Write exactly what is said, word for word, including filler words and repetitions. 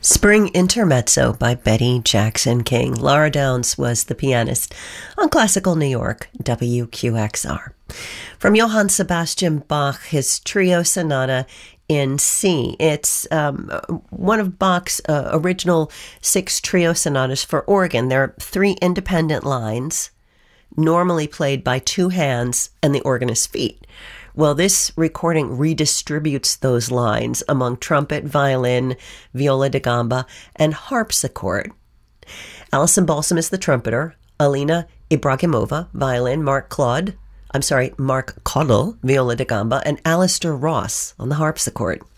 Spring Intermezzo by Betty Jackson King. Laura Downs was the pianist on Classical New York, W Q X R. From Johann Sebastian Bach, his Trio Sonata in C. It's um, one of Bach's uh, original six trio sonatas for organ. There are three independent lines, normally played by two hands and the organist's feet. Well, this recording redistributes those lines among trumpet, violin, viola da gamba, and harpsichord. Alison Balsam is the trumpeter, Alina Ibragimova, violin, Mark Claude, I'm sorry, Mark Caudle, viola da gamba, and Alistair Ross on the harpsichord.